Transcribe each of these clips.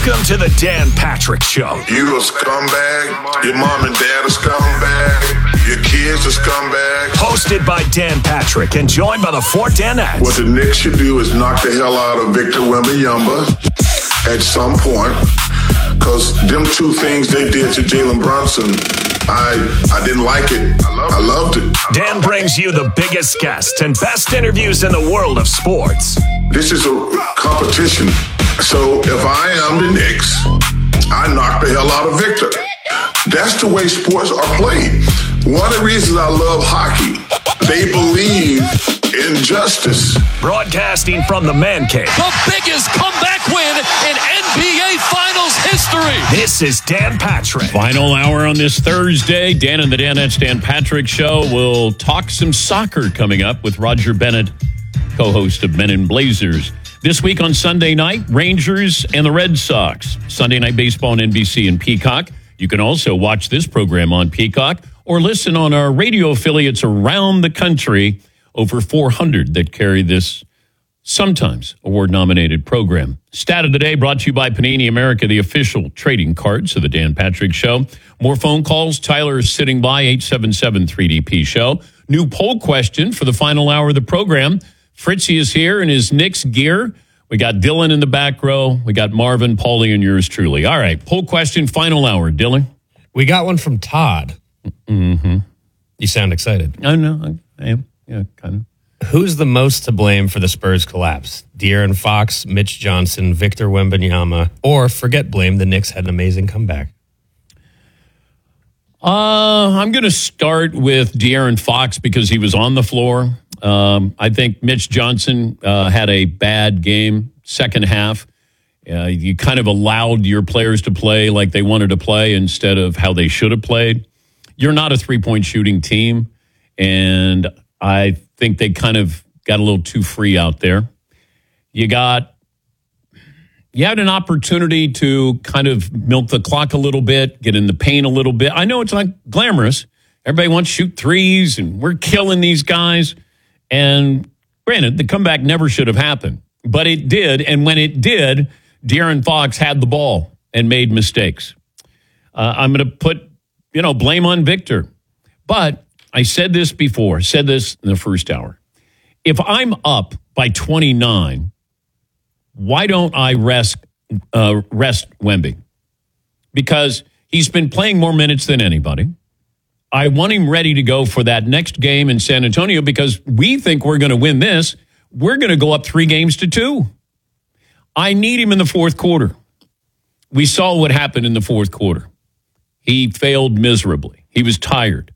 Welcome to the Dan Patrick Show. You a scumbag. Your mom and dad a scumbag. Your kids a scumbag. Hosted by Dan Patrick and joined by the Fort Danettes. What the Knicks should do is knock the hell out of Victor Wembanyama at some point. Because them two things they did to Jalen Brunson, I didn't like it. I loved it. Dan brings you the biggest guests and best interviews in the world of sports. This is a competition. So if I am the Knicks, I knock the hell out of Victor. That's the way sports are played. One of the reasons I love hockey, they believe in justice. Broadcasting from the Man Cave. The biggest comeback win in NBA Finals history. This is Dan Patrick. Final hour on this Thursday. Dan and the Danettes Dan Patrick Show. We'll talk some soccer coming up with Roger Bennett, co-host of Men in Blazers. This week on Sunday night, Rangers and the Red Sox. Sunday Night Baseball on NBC and Peacock. You can also watch this program on Peacock or listen on our radio affiliates around the country. Over 400 that carry this sometimes award-nominated program. Stat of the day brought to you by Panini America, the official trading cards of the Dan Patrick Show. More phone calls. Tyler is sitting by, 877-3DP-SHOW. New poll question for the final hour of the program. Fritzy is here in his Knicks gear. We got Dylan in the back row. We got Marvin, Paulie, and yours truly. All right, poll question, final hour. Dylan? We got one from Todd. Mm-hmm. You sound excited. I know, I am. Yeah, kind of. Who's the most to blame for the Spurs collapse? De'Aaron Fox, Mitch Johnson, Victor Wembanyama, or forget blame, the Knicks had an amazing comeback? I'm going to start with De'Aaron Fox because he was on the floor. I think Mitch Johnson had a bad game, second half. You kind of allowed your players to play like they wanted to play instead of how they should have played. You're not a three-point shooting team, and I think they kind of got a little too free out there. You had an opportunity to kind of milk the clock a little bit, get in the paint a little bit. I know it's not glamorous. Everybody wants to shoot threes, and we're killing these guys. And granted, the comeback never should have happened, but it did. And when it did, De'Aaron Fox had the ball and made mistakes. I'm going to put, blame on Victor. But I said this before, said this in the first hour. If I'm up by 29, why don't I rest Wemby? Because he's been playing more minutes than anybody. I want him ready to go for that next game in San Antonio because we think we're going to win this. We're going to go up 3-2. I need him in the fourth quarter. We saw what happened in the fourth quarter. He failed miserably. He was tired.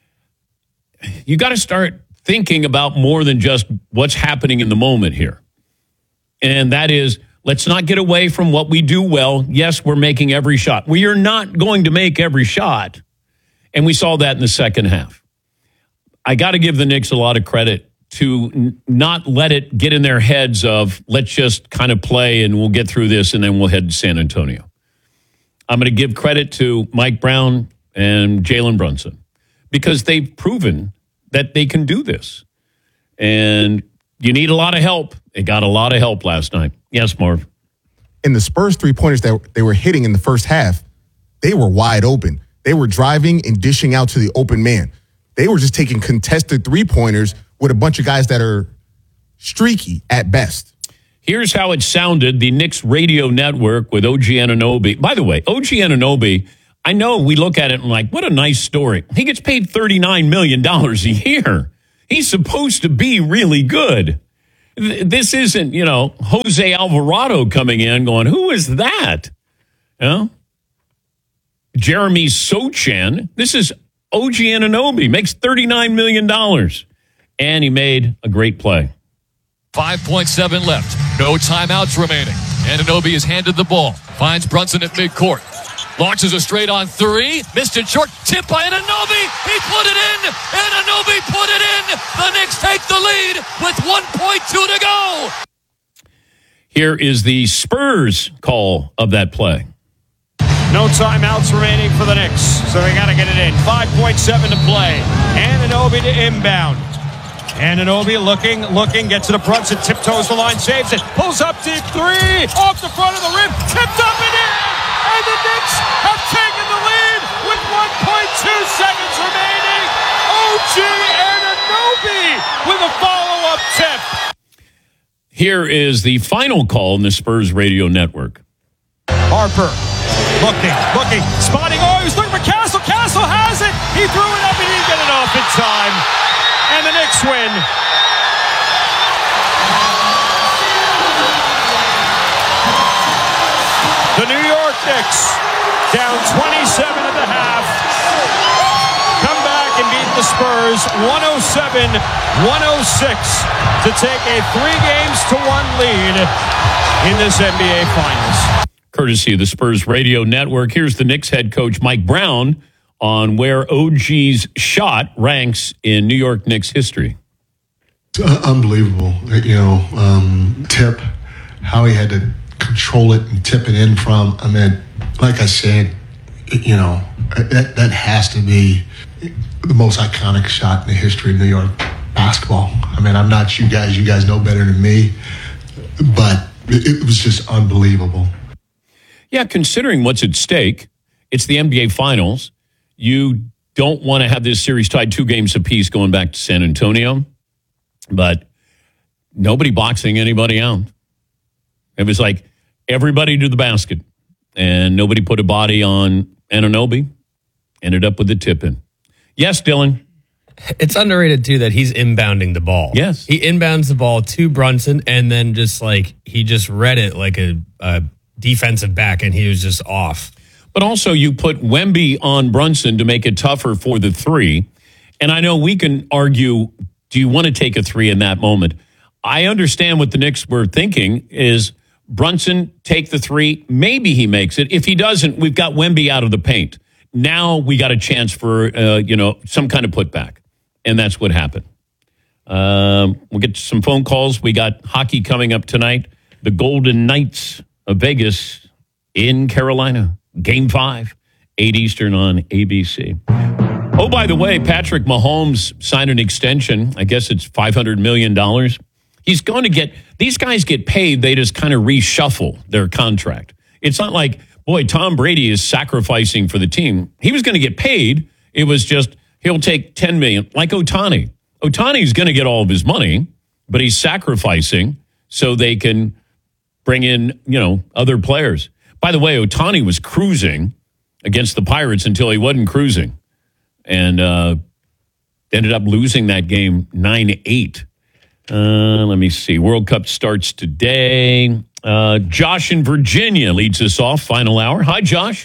You got to start thinking about more than just what's happening in the moment here. And that is, let's not get away from what we do well. Yes, we're making every shot. We are not going to make every shot. And we saw that in the second half. I got to give the Knicks a lot of credit to not let it get in their heads of, let's just kind of play and we'll get through this and then we'll head to San Antonio. I'm going to give credit to Mike Brown and Jalen Brunson because they've proven that they can do this. And you need a lot of help. They got a lot of help last night. Yes, Marv. In the Spurs three-pointers that they were hitting in the first half, they were wide open. They were driving and dishing out to the open man. They were just taking contested three-pointers with a bunch of guys that are streaky at best. Here's how it sounded, the Knicks radio network with OG Anunoby. By the way, OG Anunoby, I know we look at it and like, what a nice story. He gets paid $39 million a year. He's supposed to be really good. This isn't, Jose Alvarado coming in going, who is that? Jeremy Sochan. This is OG Anunoby, makes $39 million. And he made a great play. 5.7 left. No timeouts remaining. Anunoby is handed the ball. Finds Brunson at midcourt. Launches a straight-on three. Missed it short. Tip by Anunoby. He put it in. Anunoby put it in. The Knicks take the lead with 1.2 to go. Here is the Spurs call of that play. No timeouts remaining for the Knicks, so they got to get it in. 5.7 to play. Anunoby to inbound. Anunoby looking, gets to the Brunson, tiptoes the line, saves it, pulls up deep three, off the front of the rim, tipped up and in! And the Knicks have taken the lead with 1.2 seconds remaining. OG Anunoby with a follow-up tip. Here is the final call in the Spurs Radio Network. Harper looking, spotting. Oh, he was looking for Castle. Castle has it. He threw it up and he didn't get it off in time. And the Knicks win. The New York Knicks, down 27 at the half, come back and beat the Spurs 107-106 to take a 3-1 lead in this NBA Finals. Courtesy of the Spurs Radio Network, here's the Knicks head coach Mike Brown on where OG's shot ranks in New York Knicks history. It's unbelievable. Tip, how he had to control it and tip it in from. I mean, like I said, that has to be the most iconic shot in the history of New York basketball. I mean, I'm not you guys. You guys know better than me, but it was just unbelievable. Yeah, considering what's at stake, it's the NBA Finals. You don't want to have this series tied 2 games apiece going back to San Antonio, but nobody boxing anybody out. It was like everybody to the basket, and nobody put a body on Anunoby. Ended up with the tip in. Yes, Dylan. It's underrated, too, that he's inbounding the ball. Yes. He inbounds the ball to Brunson, and then he just read it like a defensive back, and he was just off. But also you put Wemby on Brunson to make it tougher for the 3. And I know we can argue, do you want to take a 3 in that moment? I understand what the Knicks were thinking is Brunson, take the 3. Maybe he makes it. If he doesn't, we've got Wemby out of the paint. Now we got a chance for, some kind of putback. And that's what happened. We'll get to some phone calls. We got hockey coming up tonight. The Golden Knights of Vegas in Carolina. Game 5, 8 Eastern on ABC. Oh, by the way, Patrick Mahomes signed an extension. I guess it's $500 million. He's going to get, these guys get paid. They just kind of reshuffle their contract. It's not like, boy, Tom Brady is sacrificing for the team. He was going to get paid. It was just, he'll take $10 million, like Ohtani. Ohtani's going to get all of his money, but he's sacrificing so they can bring in, other players. By the way, Ohtani was cruising against the Pirates until he wasn't cruising and ended up losing that game 9-8. Let me see. World Cup starts today. Josh in Virginia leads us off. Final hour. Hi, Josh.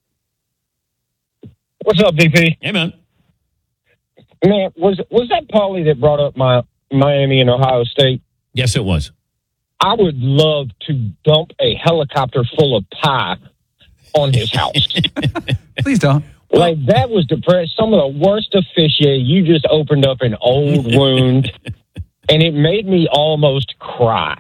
What's up, DP? Hey, man. Man, was that Paulie that brought up Miami and Ohio State? Yes, it was. I would love to dump a helicopter full of pie on his house. Please don't. Like, that was depressed. Some of the worst officiating. You just opened up an old wound, and it made me almost cry.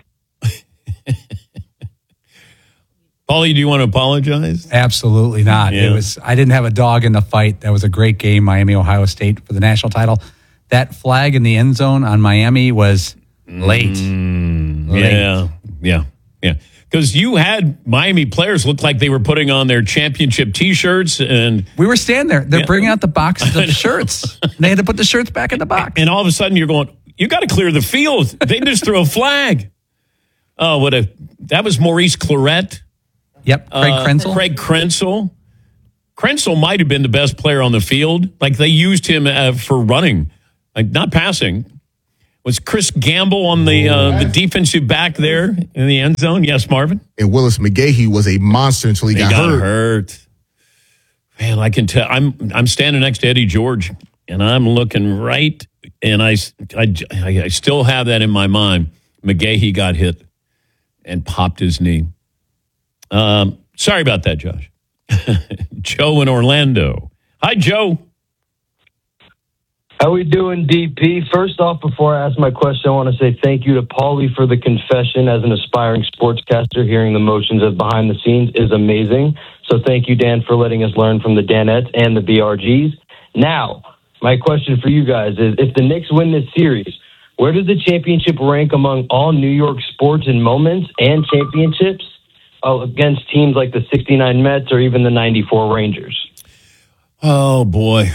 Paulie, do you want to apologize? Absolutely not. Yeah. I didn't have a dog in the fight. That was a great game, Miami, Ohio State for the national title. That flag in the end zone on Miami was late. Yeah. Because you had Miami players look like they were putting on their championship T-shirts, and we were standing there. They're bringing out the boxes of shirts. They had to put the shirts back in the box. And all of a sudden, you're going, you got to clear the field. They just threw a flag. Oh, that was Maurice Clarett. Yep, Craig Krenzel. Krenzel might have been the best player on the field. Like, they used him for running, like not passing. Was Chris Gamble on the defensive back there in the end zone? Yes, Marvin? And Willis McGahee was a monster until he got hurt. Man, I can tell. I'm standing next to Eddie George, and I'm looking right, and I still have that in my mind. McGahee got hit and popped his knee. Sorry about that, Josh. Joe in Orlando. Hi, Joe. How we doing, DP? First off, before I ask my question, I want to say thank you to Paulie for the confession. As an aspiring sportscaster, hearing the motions of behind the scenes is amazing. So thank you, Dan, for letting us learn from the Danettes and the BRGs. Now, my question for you guys is, if the Knicks win this series, Where does the championship rank among all New York sports and moments and championships against teams like the 69 Mets or even the 94 Rangers? Oh, boy.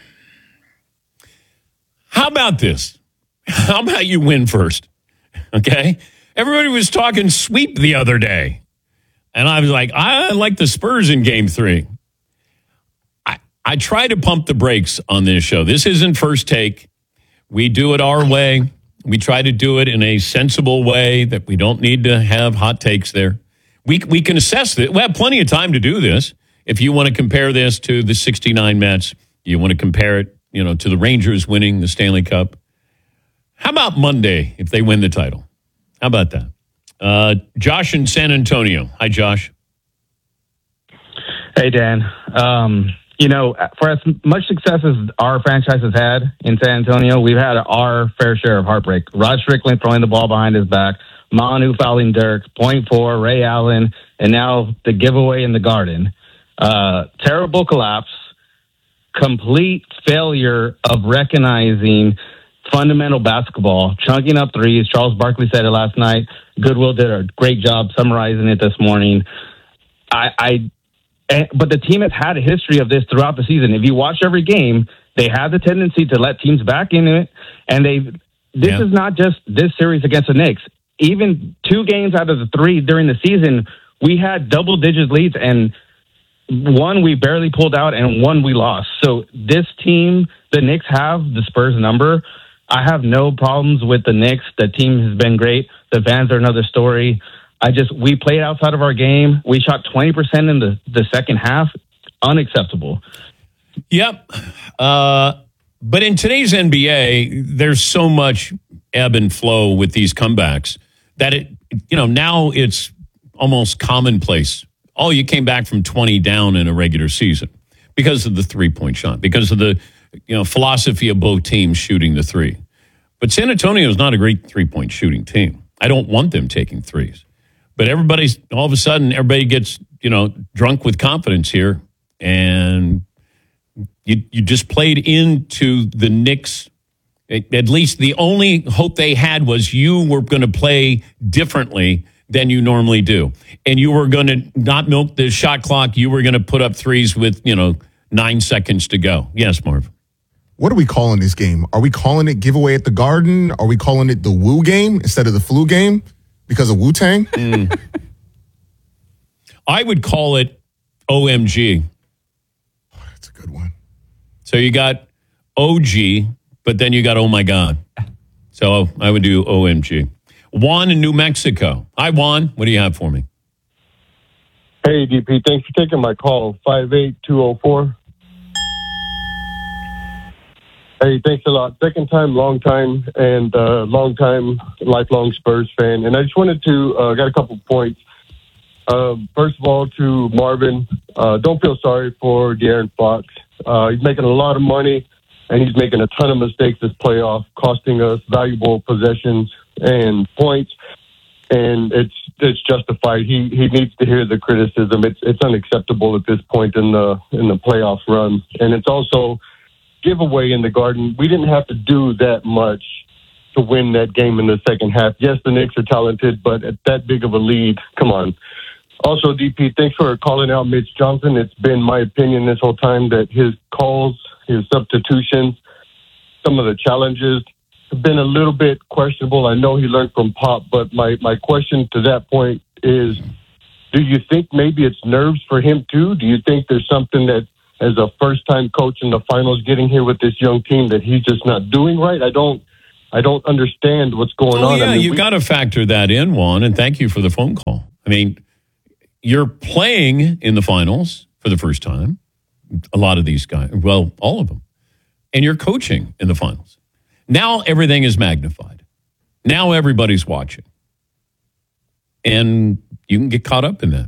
How about this? How about you win first? Okay? Everybody was talking sweep the other day. And I was like, I like the Spurs in Game 3. I try to pump the brakes on this show. This isn't First Take. We do it our way. We try to do it in a sensible way that we don't need to have hot takes there. We can assess it. We have plenty of time to do this. If you want to compare this to the 69 Mets, you want to compare it, to the Rangers winning the Stanley Cup. How about Monday if they win the title? How about that? Josh in San Antonio. Hi, Josh. Hey, Dan. For as much success as our franchise has had in San Antonio, we've had our fair share of heartbreak. Rod Strickland throwing the ball behind his back, Manu fouling Dirk, .4, Ray Allen, and now the giveaway in the Garden. Terrible collapse, complete failure of recognizing fundamental basketball, chunking up threes. Charles Barkley said it last night. Goodwill did a great job summarizing it this morning. But the team has had a history of this throughout the season. If you watch every game, they have the tendency to let teams back into it. And this is not just this series against the Knicks. Even 2 games out of the 3 during the season, we had double-digit leads, and one we barely pulled out, and one we lost. So this team, the Knicks have the Spurs number. I have no problems with the Knicks. The team has been great. The fans are another story. We played outside of our game. We shot 20% in the second half. Unacceptable. Yep. But in today's NBA, there's so much ebb and flow with these comebacks that now it's almost commonplace. Oh, you came back from 20 down in a regular season because of the 3-point shot, because of the philosophy of both teams shooting the 3. But San Antonio is not a great 3-point shooting team. I don't want them taking threes. But all of a sudden, everybody gets, drunk with confidence here. And you just played into the Knicks. At least the only hope they had was you were going to play differently than you normally do. And you were going to not milk the shot clock. You were going to put up threes with, 9 seconds to go. Yes, Marv. What are we calling this game? Are we calling it giveaway at the Garden? Are we calling it the Woo game instead of the flu game? Because of Wu-Tang? I would call it OMG. Oh, that's a good one. So you got OG, but then you got oh my God. So I would do OMG. Juan in New Mexico. Hi, Juan. What do you have for me? Hey, DP. Thanks for taking my call. 58204. Hey, thanks a lot. Second time, long time, and long time, lifelong Spurs fan. And I just wanted to, got a couple points. First of all, to Marvin, don't feel sorry for De'Aaron Fox. He's making a lot of money, and he's making a ton of mistakes this playoff, costing us valuable possessions and points. And it's justified. He needs to hear the criticism. It's unacceptable at this point in the playoff run, and it's also giveaway in the Garden. We didn't have to do that much to win that game in the second half. Yes, the Knicks are talented, but at that big of a lead, come on. Also, DP, thanks for calling out Mitch Johnson. It's been my opinion this whole time that his calls, his substitutions, some of the challenges have been a little bit questionable. I know he learned from Pop, but my question to that point is, do you think maybe it's nerves for him too? Do you think there's something that, as a first-time coach in the finals, getting here with this young team that he's just not doing right? I don't understand what's going on. Yeah, you got to factor that in, Juan, and thank you for the phone call. I mean, you're playing in the finals for the first time. A lot of these guys, well, all of them. And you're coaching in the finals. Now everything is magnified. Now everybody's watching. And you can get caught up in that.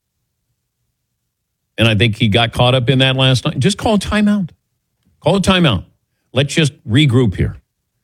And I think he got caught up in that last night. Just call a timeout. Call a timeout. Let's just regroup here.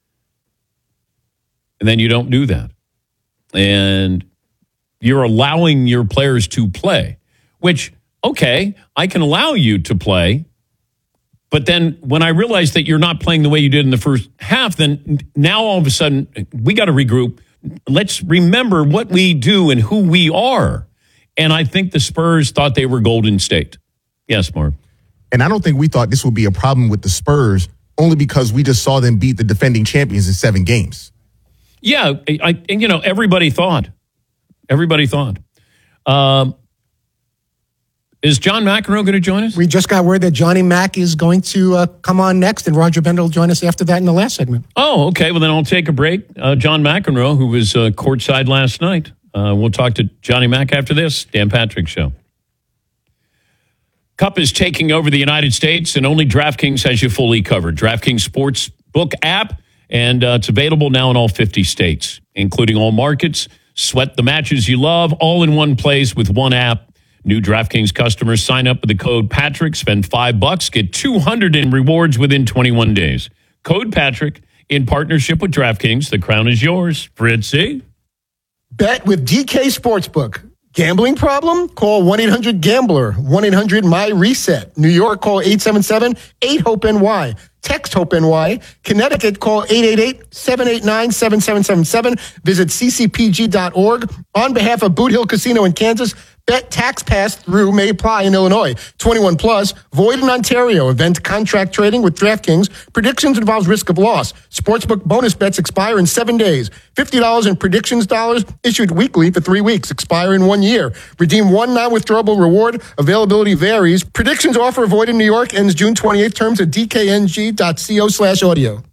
And then you don't do that. And you're allowing your players to play, which, okay, I can allow you to play But then when I realized that you're not playing the way you did in the first half, then now all of a sudden we got to regroup. Let's remember what we do and who we are. And I think the Spurs thought they were Golden State. Yes, Mark. And I don't think we thought this would be a problem with the Spurs only because we just saw them beat the defending champions in 7 games. Yeah, everybody thought. Everybody thought. Is John McEnroe going to join us? We just got word that Johnny Mac is going to come on next, and Roger Bender will join us after that in the last segment. Oh, okay. Well, then I'll take a break. John McEnroe, who was courtside last night. We'll talk to Johnny Mac after this. Dan Patrick Show. Cup is taking over the United States, and only DraftKings has you fully covered. DraftKings Sportsbook app, and it's available now in all 50 states, including all markets. Sweat the matches you love, all in one place with one app. New DraftKings customers sign up with the code Patrick, spend $5, get $200 in rewards within 21 days. Code Patrick in partnership with DraftKings. The crown is yours. Fritzy. Bet with DK Sportsbook. Gambling problem? Call 1-800-GAMBLER. 1-800-MY-RESET. New York, call 877-8-HOPE-NY. Text HOPE-NY. Connecticut, call 888-789-7777. Visit ccpg.org. On behalf of Boot Hill Casino in Kansas, bet tax pass through may apply in Illinois. 21 plus, void in Ontario. Event contract trading with DraftKings. Predictions involves risk of loss. Sportsbook bonus bets expire in 7 days. $50 in predictions dollars issued weekly for 3 weeks. Expire in 1 year. Redeem one non-withdrawable reward. Availability varies. Predictions offer void in New York. Ends June 28th. Terms at dkng.co/audio.